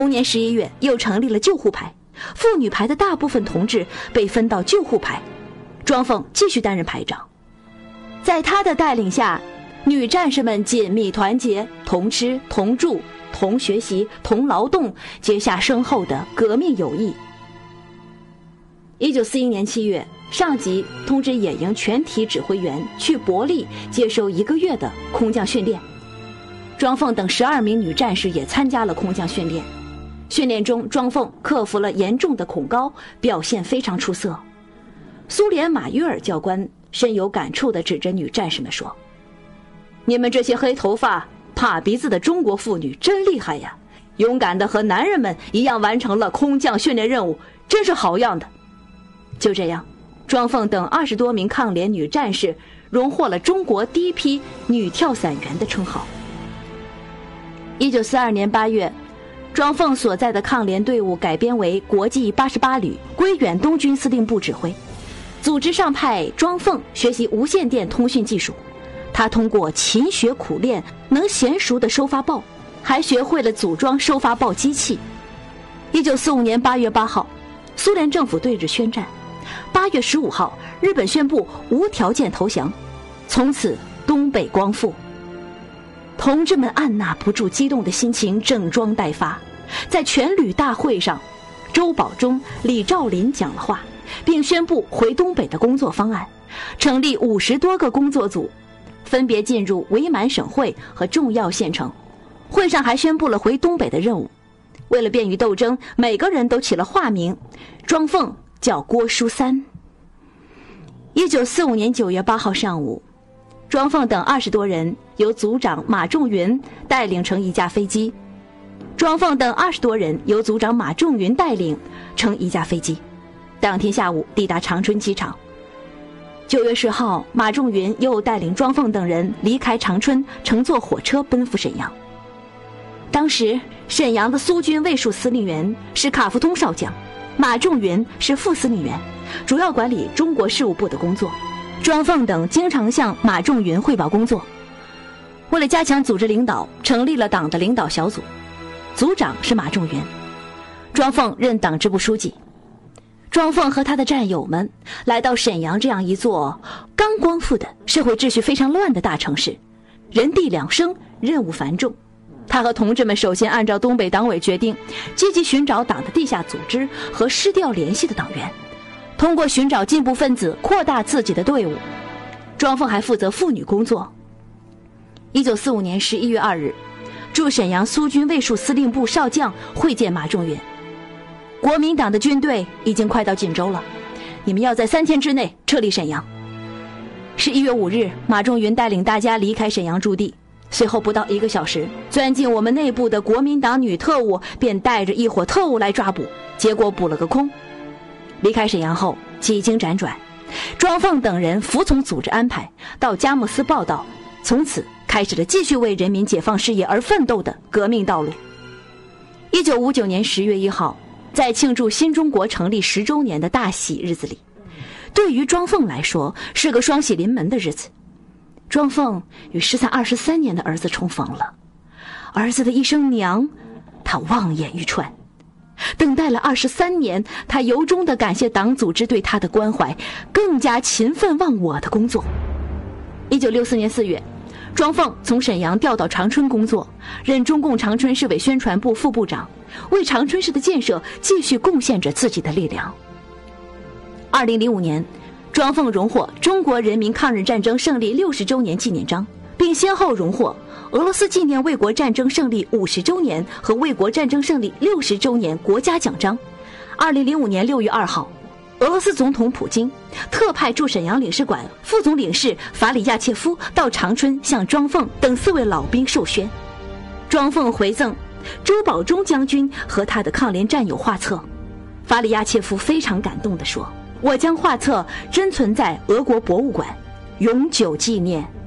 同年11月，又成立了救护排，妇女排的大部分同志被分到救护排，庄凤继续担任排长。在他的带领下，女战士们紧密团结，同吃同住同学习同劳动，结下深厚的革命友谊。1941年7月，上级通知野营全体指挥员去伯利接受1个月的空降训练。庄凤等12名女战士也参加了空降训练。训练中，庄凤克服了严重的恐高，表现非常出色。苏联马约尔教官深有感触地指着女战士们说：“你们这些黑头发、怕鼻子的中国妇女真厉害呀！勇敢地和男人们一样完成了空降训练任务，真是好样的。”就这样，庄凤等20多名抗联女战士荣获了中国第一批女跳伞员的称号。1942年8月，庄凤所在的抗联队伍改编为国际88旅，归远东军司令部指挥。组织上派庄凤学习无线电通讯技术，他通过勤学苦练，能娴熟地收发报，还学会了组装收发报机器。1945年8月8号，苏联政府对日宣战。8月15号，日本宣布无条件投降，从此东北光复。同志们按捺不住激动的心情，整装待发。在全旅大会上，周保中、李兆林讲了话，并宣布回东北的工作方案，成立50多个工作组，分别进入伪满省会和重要县城。会上还宣布了回东北的任务。为了便于斗争，每个人都起了化名，庄凤叫郭书三。1945年9月8号上午，庄凤等20多人由组长马仲云带领乘一架飞机。庄凤等20多人由组长马仲云带领乘一架飞机，当天下午抵达长春机场。9月10号，马仲云又带领庄凤等人离开长春，乘坐火车奔赴沈阳。当时沈阳的苏军卫戍司令员是卡夫通少将，马仲云是副司令员，主要管理中国事务部的工作。庄凤等经常向马仲云汇报工作。为了加强组织领导，成立了党的领导小组，组长是马仲云，庄凤任党支部书记。庄凤和他的战友们来到沈阳这样一座刚光复的社会秩序非常乱的大城市，人地两生，任务繁重。他和同志们首先按照东北党委决定，积极寻找党的地下组织和失掉联系的党员，通过寻找进步分子扩大自己的队伍。庄凤还负责妇女工作。1945年11月2日，驻沈阳苏军卫戍司令部少将会见马仲云：“国民党的军队已经快到锦州了，你们要在3天之内撤离沈阳。”11月5日，马仲云带领大家离开沈阳驻地。随后不到1个小时，钻进我们内部的国民党女特务便带着一伙特务来抓捕，结果捕了个空。离开沈阳后，几经辗转，庄凤等人服从组织安排，到佳木斯报道，从此开始了继续为人民解放事业而奋斗的革命道路。1959年10月1号，在庆祝新中国成立10周年的大喜日子里，对于庄凤来说是个双喜临门的日子。庄凤与失散23年的儿子重逢了，儿子的一声娘，他望眼欲穿。等待了23年，他由衷地感谢党组织对他的关怀，更加勤奋忘我的工作。1964年4月，庄凤从沈阳调到长春工作，任中共长春市委宣传部副部长，为长春市的建设继续贡献着自己的力量。2005年，庄凤荣获中国人民抗日战争胜利60周年纪念章，并先后荣获俄罗斯纪念卫国战争胜利50周年和卫国战争胜利60周年国家奖章。2005年6月2号，俄罗斯总统普京特派驻沈阳领事馆副总领事法里亚切夫到长春向庄凤等4位老兵授勋。庄凤回赠周保中将军和他的抗联战友画册。法里亚切夫非常感动地说：“我将画册珍存在俄国博物馆，永久纪念。”